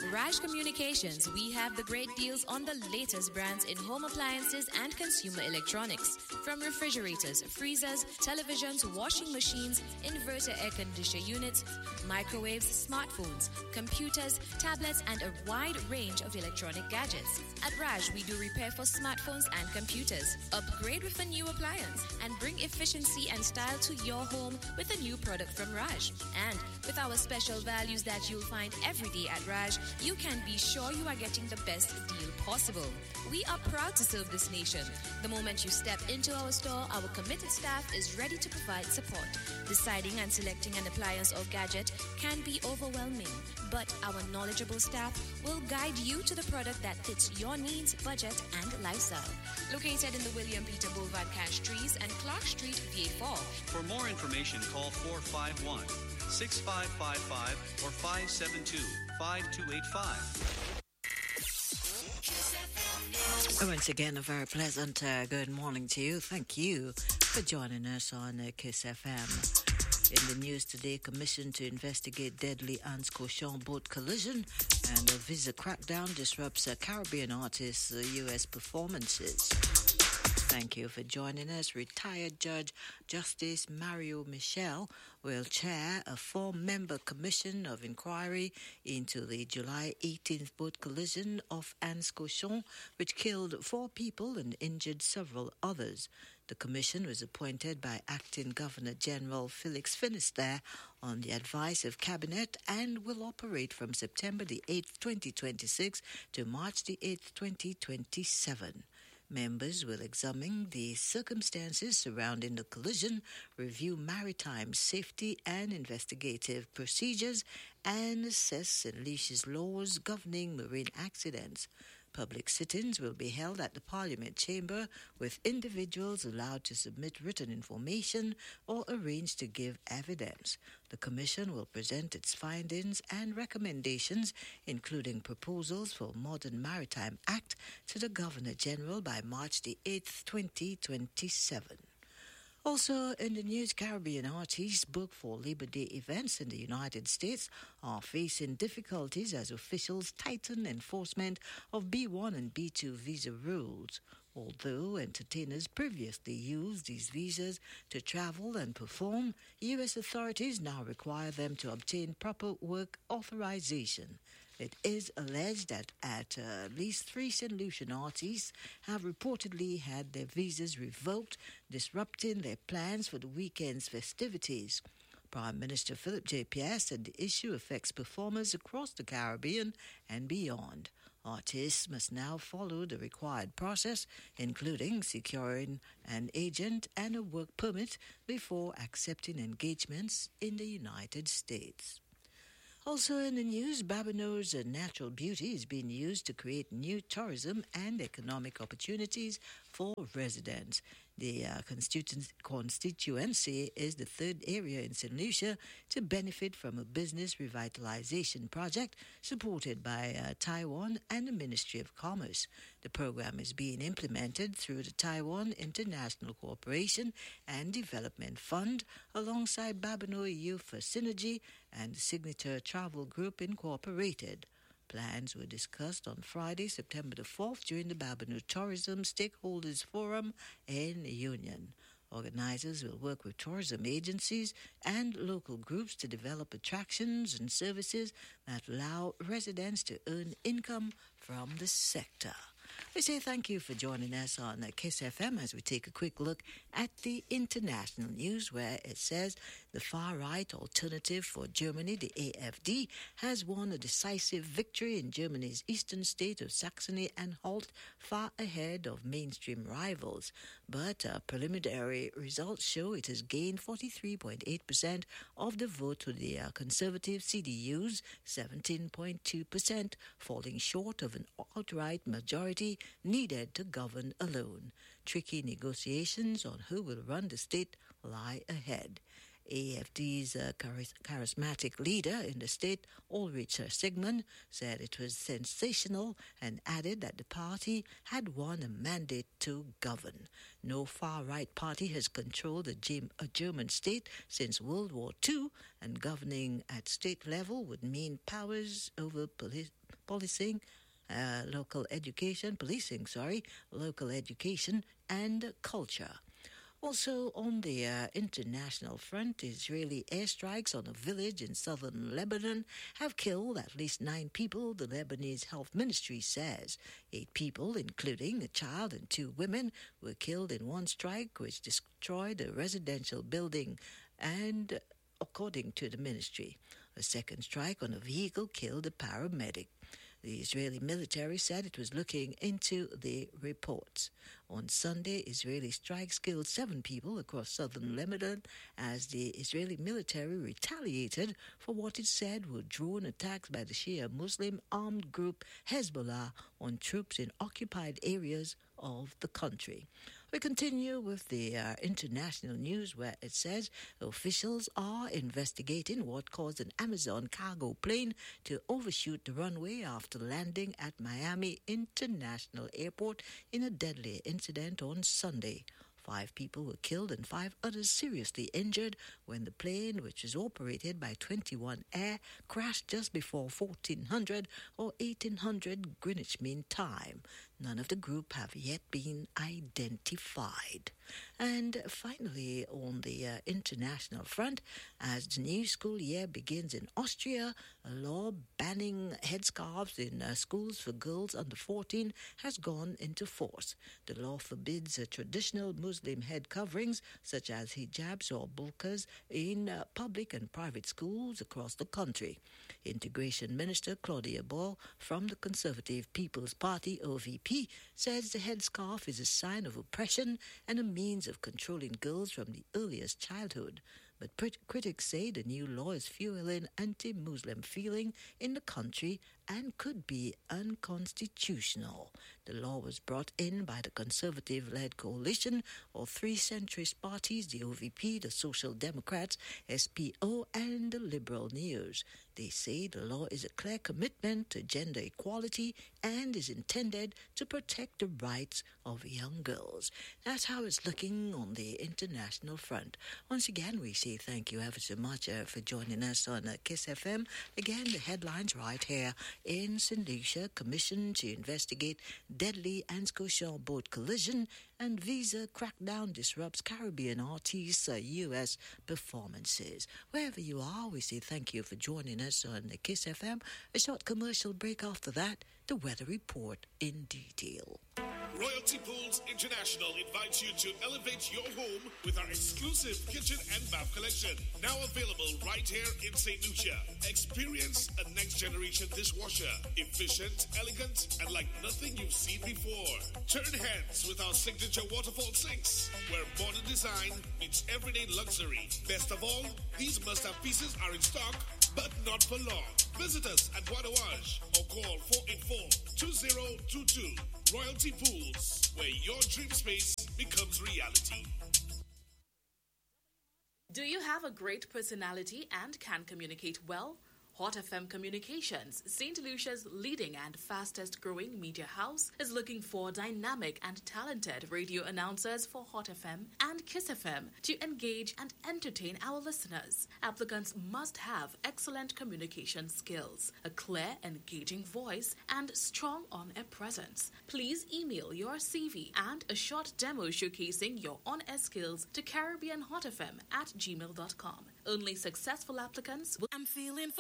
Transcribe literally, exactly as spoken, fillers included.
At Raj Communications, we have the great deals on the latest brands in home appliances and consumer electronics. From refrigerators, freezers, televisions, washing machines, inverter air conditioner units, microwaves, smartphones, computers, tablets, and a wide range of electronic gadgets. At Raj, we do repair for smartphones and computers. Upgrade with a new appliance and bring efficiency and style to your home with a new product from Raj. And with our special values that you'll find every day at Raj, you can be sure you are getting the best deal possible. We are proud to serve this nation. The moment you step into our store, our committed staff is ready to provide support. Deciding and selecting an appliance or gadget can be overwhelming, but our knowledgeable staff will guide you to the product that fits your needs, budget, and lifestyle. Located in the William Peter Boulevard Cash Trees and Clark Street, V A four. For more information, call four five one, six five five five or five seven two, five two eight five. Once again, a very pleasant uh, good morning to you. Thank you for joining us on uh, Kiss F M. In the news today, commission to investigate deadly Anse Cochon boat collision, and a visa crackdown disrupts uh, Caribbean artists' uh, U S performances. Thank you for joining us. Retired Judge Justice Mario Michel will chair a four-member commission of inquiry into the July eighteenth boat collision off Anse Cochon, which killed four people and injured several others. The commission was appointed by Acting Governor General Felix Finisterre on the advice of Cabinet and will operate from September the eighth, twenty twenty-six to March the eighth, twenty twenty-seven. Members will examine the circumstances surrounding the collision, review maritime safety and investigative procedures, and assess Saint Lucia's laws governing marine accidents. Public sittings will be held at the Parliament Chamber, with individuals allowed to submit written information or arrange to give evidence. The Commission will present its findings and recommendations, including proposals for a Modern Maritime Act, to the Governor-General by March the eighth, twenty twenty-seven. Also in the news, Caribbean artists booked for Labor Day events in the United States are facing difficulties as officials tighten enforcement of B one and B two visa rules. Although entertainers previously used these visas to travel and perform, U S authorities now require them to obtain proper work authorization. It is alleged that at uh, least three Saint Lucian artists have reportedly had their visas revoked, disrupting their plans for the weekend's festivities. Prime Minister Philip J. Pierre said the issue affects performers across the Caribbean and beyond. Artists must now follow the required process, including securing an agent and a work permit before accepting engagements in the United States. Also in the news, Babonneau's natural beauty is being used to create new tourism and economic opportunities for residents. The uh, constituency is the third area in Saint Lucia to benefit from a business revitalization project supported by uh, Taiwan and the Ministry of Commerce. The program is being implemented through the Taiwan International Cooperation and Development Fund alongside Babonneau Youth for Synergy and Signature Travel Group Incorporated. Plans were discussed on Friday, September the fourth, during the Babonneau Tourism Stakeholders Forum in Union. Organizers will work with tourism agencies and local groups to develop attractions and services that allow residents to earn income from the sector. We say thank you for joining us on Kiss F M as we take a quick look at the international news, where it says the far-right alternative for Germany, the A F D, has won a decisive victory in Germany's eastern state of Saxony-Anhalt, far ahead of mainstream rivals. But uh, preliminary results show it has gained forty-three point eight percent of the vote to the uh, conservative C D U's seventeen point two percent, falling short of an outright majority needed to govern alone. Tricky negotiations on who will run the state lie ahead. A F D's uh, charis- charismatic leader in the state, Ulrich Sigmund, said it was sensational and added that the party had won a mandate to govern. No far-right party has controlled a, Gem- a German state since World War Two, and governing at state level would mean powers over poli- policing, uh, local education, policing, sorry, local education and culture. Also on the uh, international front, Israeli airstrikes on a village in southern Lebanon have killed at least nine people, the Lebanese Health Ministry says. Eight people, including a child and two women, were killed in one strike which destroyed a residential building, and according to the ministry, a second strike on a vehicle killed a paramedic. The Israeli military said it was looking into the reports. On Sunday, Israeli strikes killed seven people across southern Lebanon as the Israeli military retaliated for what it said were drone attacks by the Shia Muslim armed group Hezbollah on troops in occupied areas of the country. We continue with the uh, international news where it says officials are investigating what caused an Amazon cargo plane to overshoot the runway after landing at Miami International Airport in a deadly incident on Sunday. Five people were killed and five others seriously injured when the plane, which was operated by twenty-one Air, crashed just before fourteen hundred or eighteen hundred Greenwich Mean Time. None of the group have yet been identified. And finally, on the uh, international front, as the new school year begins in Austria, a law banning headscarves in uh, schools for girls under fourteen has gone into force. The law forbids uh, traditional Muslim head coverings, such as hijabs or burqas, in uh, public and private schools across the country. Integration Minister Claudia Ball from the Conservative People's Party, O V P, says the headscarf is a sign of oppression and a means of controlling girls from the earliest childhood. But pr- critics say the new law is fueling anti-Muslim feeling in the country and could be unconstitutional. The law was brought in by the Conservative-led coalition of three centrist parties, the O V P, the Social Democrats, S P O, and the Liberal News. They say the law is a clear commitment to gender equality and is intended to protect the rights of young girls. That's how it's looking on the international front. Once again, we say thank you ever so much uh, for joining us on uh, Kiss F M. Again, the headlines right here in Saint Lucia, commission to investigate deadly Anse-Cochon boat collision, and visa crackdown disrupts Caribbean artists' uh, U S performances. Wherever you are, we say thank you for joining us on the Kiss F M. A short commercial break after that, the weather report in detail. Royalty Pools International invites you to elevate your home with our exclusive kitchen and bath collection, now available right here in Saint Lucia. Experience a next-generation dishwasher, efficient, elegant, and like nothing you've seen before. Turn heads with our signature waterfall sinks, where modern design meets everyday luxury. Best of all, these must-have pieces are in stock, but not for long. Visit us at Bois d'Orange or call four eight four, two zero two two. Royalty Pools, where your dream space becomes reality. Do you have a great personality and can communicate well? Hot F M Communications, Saint Lucia's leading and fastest growing media house, is looking for dynamic and talented radio announcers for Hot F M and Kiss F M to engage and entertain our listeners. Applicants must have excellent communication skills, a clear, engaging voice, and strong on-air presence. Please email your C V and a short demo showcasing your on-air skills to caribbean hot f m at gmail dot com. Only successful applicants will... I'm feeling